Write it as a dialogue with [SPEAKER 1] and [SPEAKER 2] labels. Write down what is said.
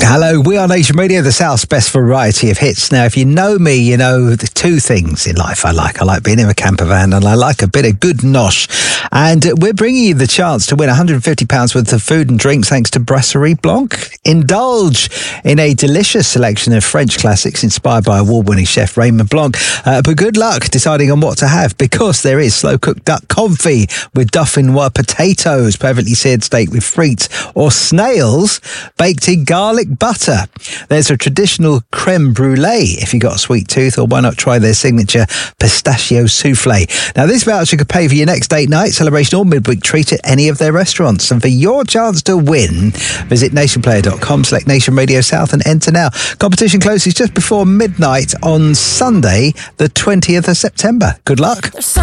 [SPEAKER 1] Hello, we are Nation Radio, the South's best variety of hits. Now, if you know me, you know the two things in life I like. I like being in a camper van and I like a bit of good nosh. And we're bringing you the chance to win £150 worth of food and drinks thanks to Brasserie Blanc. Indulge in a delicious selection of French classics inspired by award-winning chef Raymond Blanc. But good luck deciding on what to have, because there is slow-cooked duck confit with dauphinoise potatoes, perfectly seared steak with frites, or snails baked in garlic butter. There's a traditional creme brulee if you've got a sweet tooth, or why not try their signature pistachio souffle. Now, this voucher could pay for your next date night, celebration or midweek treat at any of their restaurants. And for your chance to win, visit nationplayer.com, select Nation Radio South and enter now. Competition closes just before midnight on Sunday, the 20th of September. Good luck.